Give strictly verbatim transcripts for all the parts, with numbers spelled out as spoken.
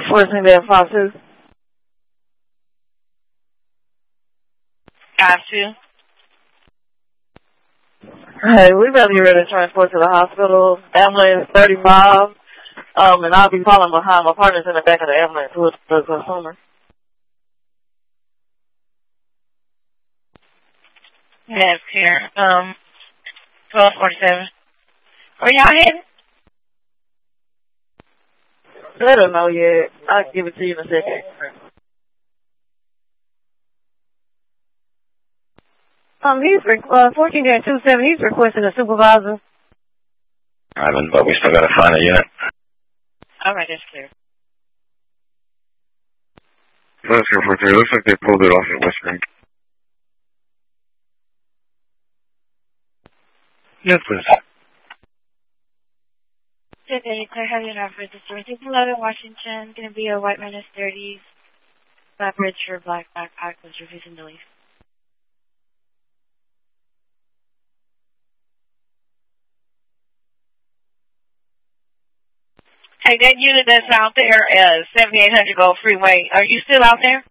fourteen dash five two. Five two. Hey, we better get ready to transport to the hospital. Ambulance thirty-five. Um, and I'll be falling behind. My partner's in the back of the ambulance with the consumer. That's here. Um, twelve forty-seven. Where y'all headed? I don't know yet. I'll give it to you in a second. Um, he's re- uh, fourteen dash two seven. He's requesting a supervisor. Ivan, but we still gotta find a unit. All right, that's clear. Let's go for three. Looks like they pulled it off at West Bank. Yes, please. Good day, Claire Harvey and Alfred. This is eleven Washington. Going to be a white minus thirties. Black bridge for black backpack was refusing to leave. Hey, that unit that's out there, uh, seventy-eight hundred Gold Freeway, are you still out there?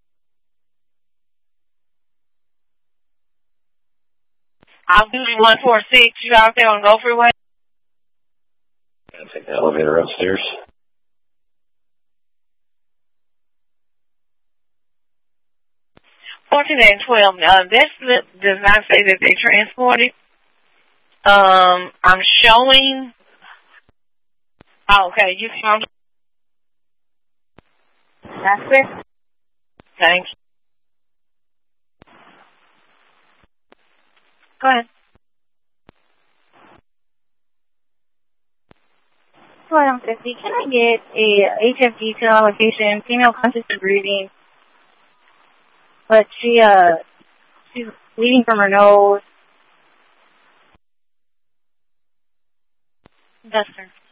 I'm duty one four six. You out there on Gold Freeway? I'll take the elevator upstairs. fourteen and twelve. Uh, this does not say that they transported. Um, I'm showing. Oh, okay, you found. That's it. Thanks. Go ahead. twelve fifty. Can I get a H F detail allocation, female conscious of breathing, but she, uh, she's bleeding from her nose. That's her.